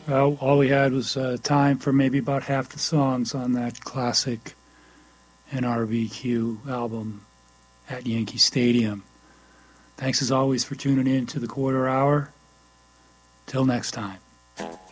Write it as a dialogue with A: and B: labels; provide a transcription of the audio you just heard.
A: Well, all we had was time for maybe about half the songs on that classic NRBQ album at Yankee Stadium. Thanks as always for tuning in to the quarter hour. Till next time.